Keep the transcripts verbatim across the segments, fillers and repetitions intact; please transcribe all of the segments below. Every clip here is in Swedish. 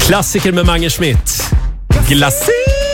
Klassiker med Mange Schmidt. Glassigt!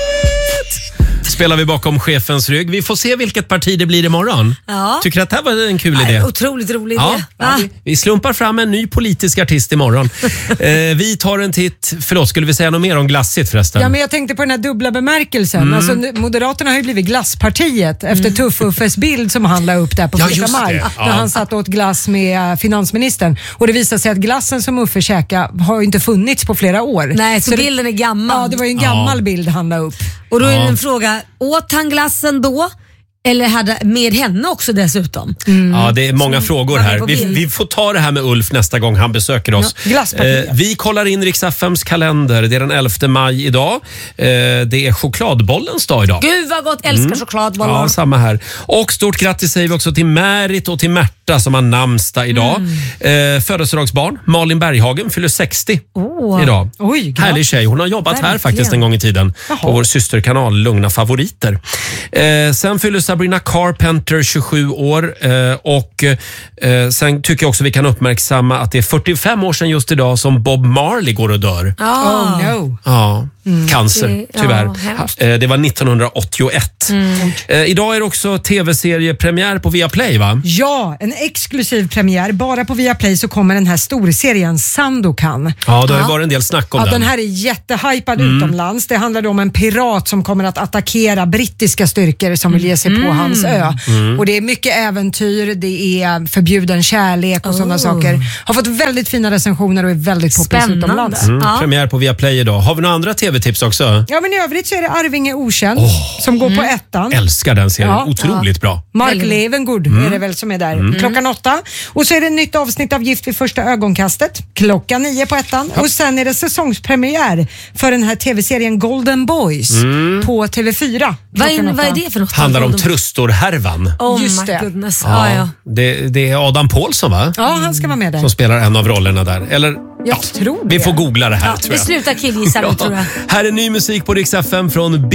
Spelar vi bakom chefens rygg. Vi får se vilket parti det blir imorgon. Ja. Tycker att det här var en kul idé? Nej, otroligt rolig idé. Ja, ja, vi, vi slumpar fram en ny politisk artist imorgon. eh, vi tar en titt. Förlåt, skulle vi säga något mer om glassigt förresten? Ja, men jag tänkte på den här dubbla bemärkelsen. Mm. Alltså, Moderaterna har ju blivit glasspartiet efter mm. Tuff-Uffes bild som han la upp där på ja, första maj. Ja. När han satt åt glass med finansministern. Och det visade sig att glassen som Uffe käkade har ju inte funnits på flera år. Nej, så, så bilden det, är gammal. Ja, det var ju en gammal ja. bild han la upp. Och då är det ja. en fråga, åt han glassen då? Eller hade med henne också dessutom? Mm. Ja, det är många så, frågor här. Vi, vi får ta det här med Ulf nästa gång han besöker oss. Ja, eh, vi kollar in Rix F M:s kalender. Det är den elfte maj idag. Eh, det är chokladbollens dag idag. Gud vad gott, älskar mm. chokladbollar. Ja, samma här. Och stort grattis säger vi också till Märit och till Märta som har namnsdag idag. Mm. Eh, födelsedagsbarn. Malin Berghagen fyller sextio oh. idag. Oj, härlig tjej. Hon har jobbat Verkligen. här faktiskt en gång i tiden. Jaha. På vår systerkanal Lugna favoriter. Eh, sen fyller Sabrina Carpenter tjugosju år eh, och eh, sen tycker jag också vi kan uppmärksamma att det är fyrtiofem år sedan just idag som Bob Marley går och dör. Oh no. Ja, mm. cancer tyvärr. Ja, eh, det var nittonhundraåttioett. Mm. Eh, idag är det också tv-seriepremiär på Viaplay, va? Ja, en exklusiv premiär. Bara på Viaplay så kommer den här storserien Sandokan. Ja, det har ju varit en del snack om ja, den. Den här är jättehypad mm. utomlands. Det handlar om en pirat som kommer att attackera brittiska styrkor som vill ge sig mm. på hans ö. Mm. Och det är mycket äventyr, det är förbjuden kärlek och oh. sådana saker. Har fått väldigt fina recensioner och är väldigt poppis utomlands. Mm. Ja. Premiär på Viaplay idag. Har vi några andra tv-tips också? Ja, men i övrigt så är det Arvinge Okänd oh. som går mm. på ettan. Älskar den serien. Ja. Otroligt ja. bra. Mark Levengood mm. är det väl som är där. Mm. Klockan åtta. Och så är det ett nytt avsnitt av Gift vid första ögonkastet. Klockan nio på ettan. Ja. Och sen är det säsongspremiär för den här tv-serien Golden Boys mm. på T V fyra. Vad är, vad är det för något? Handlar om trustorhärvan. Oh Just det. Goodness. Ja, ja, ja. Det, det är Adam Paulsson, va? Ja, han ska vara med där. Som spelar en av rollerna där. Eller, jag ja, tror det. Vi får googla det här, ja, tror jag. Vi slutar killgissa, ja. tror jag. Här är ny musik på Rix F M från